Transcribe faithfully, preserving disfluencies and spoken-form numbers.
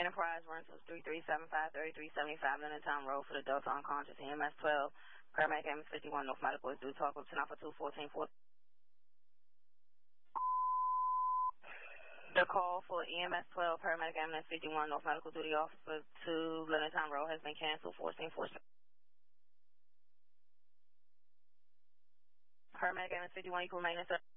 Enterprise Rentals, three three seven five, three three seven five, Lennoxtown Road for the Delta Unconscious, E M S twelve, paramedic ambulance fifty-one, North Medical is due, talk with ten alpha two, fourteen, four. The call for E M S twelve, paramedic ambulance fifty-one, North Medical duty officer to Lennoxtown Road has been canceled, fourteen, fourteen. Paramedic ambulance fifty-one, equal maintenance.